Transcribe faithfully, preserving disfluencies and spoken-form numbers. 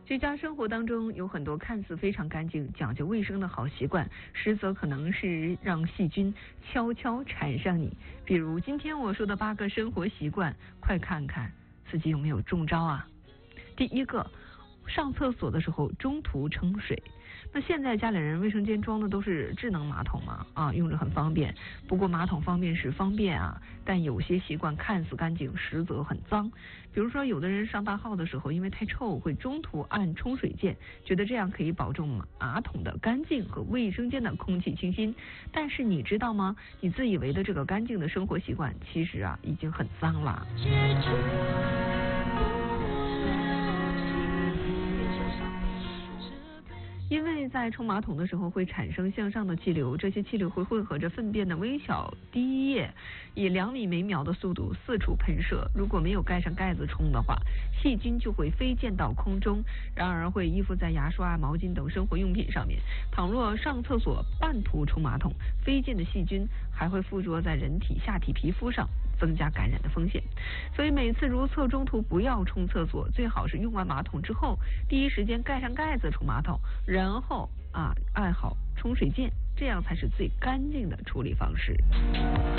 居家生活当中有很多看似非常干净、讲究卫生的好习惯，实则可能是让细菌悄悄缠上你。比如今天我说的八个生活习惯，快看看自己有没有中招啊！第一个，上厕所的时候中途冲水。那现在家里人卫生间装的都是智能马桶嘛，啊，用着很方便。不过马桶方便是方便啊，但有些习惯看似干净，实则很脏。比如说，有的人上大号的时候，因为太臭，会中途按冲水键，觉得这样可以保证马桶的干净和卫生间的空气清新。但是你知道吗？你自以为的这个干净的生活习惯，其实啊已经很脏了。因为在冲马桶的时候会产生向上的气流，这些气流会混合着粪便的微小滴液，以两米每秒的速度四处喷射。如果没有盖上盖子冲的话，细菌就会飞溅到空中，然而会依附在牙刷、毛巾等生活用品上面。倘若上厕所半途冲马桶，飞溅的细菌还会附着在人体下体皮肤上，增加感染的风险。所以每次如厕中途不要冲厕所，最好是用完马桶之后第一时间盖上盖子冲马桶，然后啊按好冲水键，这样才是最干净的处理方式。